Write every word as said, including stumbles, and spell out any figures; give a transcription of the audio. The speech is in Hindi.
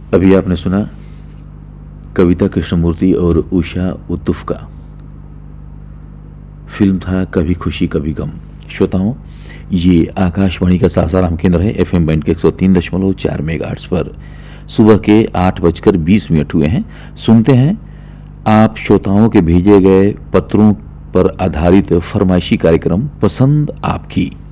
अभी आपने सुना कविता कृष्णमूर्ति और उषा उत्तुफ का। फिल्म था कभी खुशी कभी गम। श्रोताओं, ये आकाशवाणी का सासाराम केंद्र है। एफ एम बैंड के एक सौ तीन दशमलव चार मेगाहर्ट्ज पर सुबह के आठ बजकर बीस मिनट हुए हैं। सुनते हैं आप श्रोताओं के भेजे गए पत्रों पर आधारित फरमाइशी कार्यक्रम पसंद आपकी।